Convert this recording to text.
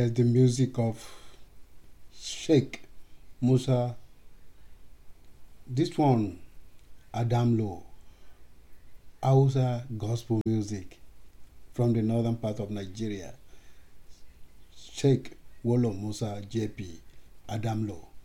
There's the music of Sheikh Musa. This one, Adam Low, Hausa gospel music from the northern part of Nigeria. Sheikh Wolo Musa JP, Adam Low.